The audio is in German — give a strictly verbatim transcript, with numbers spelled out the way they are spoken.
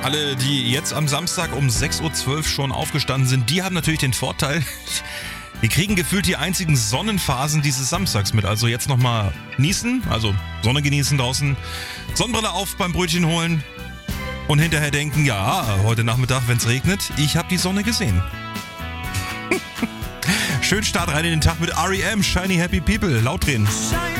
Alle, die jetzt am Samstag um sechs Uhr zwölf schon aufgestanden sind, die haben natürlich den Vorteil, die kriegen gefühlt die einzigen Sonnenphasen dieses Samstags mit. Also jetzt nochmal niesen, also Sonne genießen draußen, Sonnenbrille auf beim Brötchen holen und hinterher denken, ja, heute Nachmittag, wenn es regnet, ich habe die Sonne gesehen. Schön Start rein in den Tag mit R E M, Shiny Happy People, laut drehen.